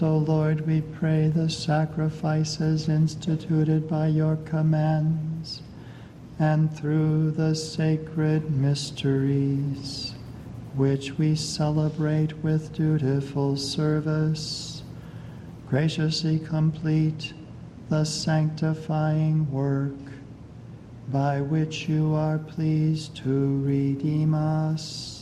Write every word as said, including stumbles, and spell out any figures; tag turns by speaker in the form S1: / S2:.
S1: So, Lord, we pray the sacrifices instituted by your commands and through the sacred mysteries, which we celebrate with dutiful service, graciously complete the sanctifying work by which you are pleased to redeem us.